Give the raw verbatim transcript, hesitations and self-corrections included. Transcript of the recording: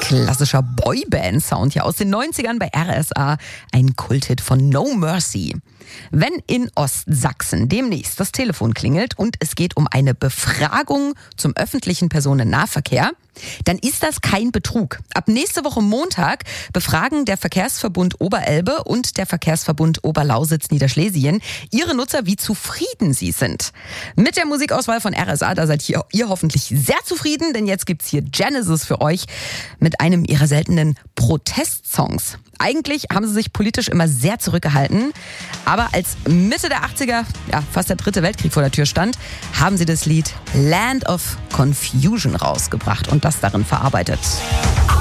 klassischer Boyband-Sound hier aus den neunzigern bei R S A. Ein Kulthit von No Mercy. Wenn in Ostsachsen demnächst das Telefon klingelt und es geht um eine Befragung zum öffentlichen Personennahverkehr, dann ist das kein Betrug. Ab nächste Woche Montag befragen der Verkehrsverbund Oberelbe und der Verkehrsverbund Oberlausitz-Niederschlesien ihre Nutzer, wie zufrieden sie sind. Mit der Musikauswahl von R S A, da seid ihr, ihr hoffentlich sehr zufrieden, denn jetzt gibt's hier Genesis für euch mit einem ihrer seltenen Protestsongs. Eigentlich haben sie sich politisch immer sehr zurückgehalten, aber als Mitte der achtziger, ja fast der dritte Weltkrieg vor der Tür stand, haben sie das Lied Land of Confusion rausgebracht und das darin verarbeitet.